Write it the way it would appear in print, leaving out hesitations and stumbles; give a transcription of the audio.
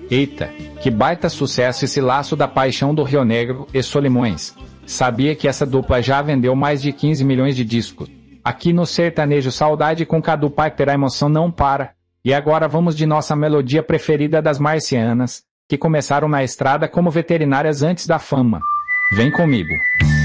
Eita, que baita sucesso esse Laço da Paixão do Rio Negro e Solimões. Sabia que essa dupla já vendeu mais de 15 milhões de discos. Aqui no Sertanejo Saudade com Cadu Piper a emoção não para. E agora vamos de nossa melodia preferida das marcianas, que começaram na estrada como veterinárias antes da fama. Vem comigo.